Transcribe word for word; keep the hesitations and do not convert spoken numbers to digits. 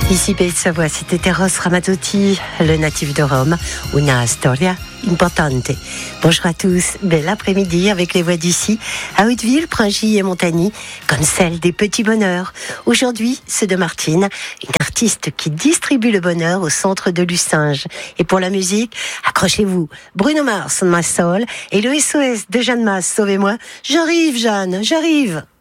Ici Pays de Savoie, c'était Eros Ramazzotti, le natif de Rome, una storia importante. Bonjour à tous, bel après-midi avec les voix d'ici, à Hauteville, Pringy et Montagny, comme celle des petits bonheurs. Aujourd'hui, ceux de Martine, une artiste qui distribue le bonheur au centre de Lucinge. Et pour la musique, accrochez-vous, Bruno Mars, My Soul, et le S O S de Jeanne Masse, sauvez-moi. J'arrive Jeanne, j'arrive.